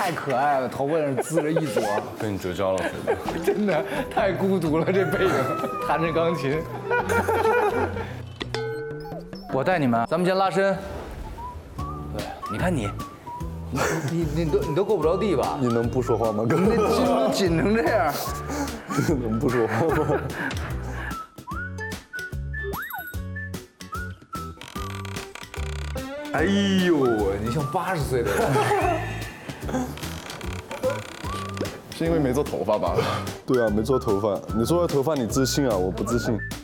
太可爱了，头发上滋着一撮， 跟你绝交了，我觉得。 真的太孤独了，这背影，弹着钢琴。我带你们，咱们先拉伸。对，你看你都够不着地吧？ 你能不说话吗？哥， 你那筋都紧成这样。 能不说话吗？ 哎呦，你像80岁的人。 是因为没做头发吧？ 对啊，没做头发。你做了头发，你自信啊？我不自信。